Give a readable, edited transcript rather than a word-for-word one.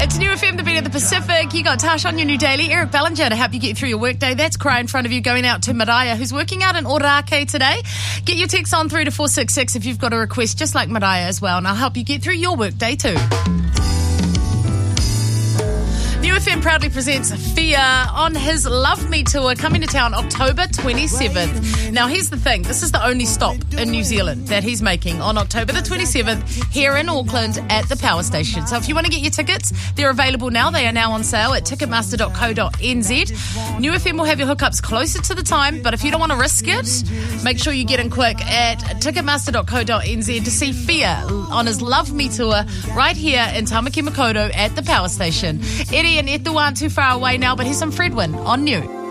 It's New FM, the beat of the Pacific. You got Tash on your new daily. Eric Ballinger to help you get through your workday. That's Cry in front of you going out to Mariah, who's working out in Orake today. Get your text on through to 466 if you've got a request, just like Mariah as well, and I'll help you get through your workday too. New FM proudly presents Fia on his Love Me tour coming to town October 27th. Now, here's the thing. This is the only stop in New Zealand that he's making on October the 27th here in Auckland at the Power Station. So if you want to get your tickets, they're available now. They are now on sale at ticketmaster.co.nz. New FM will have your hookups closer to the time, but if you don't want to risk it, make sure you get in quick at ticketmaster.co.nz to see Fia on his Love Me tour right here in Tamaki Makaurau at the Power Station. Eddie and Etu aren't too far away now, but here's some Fredwin on New.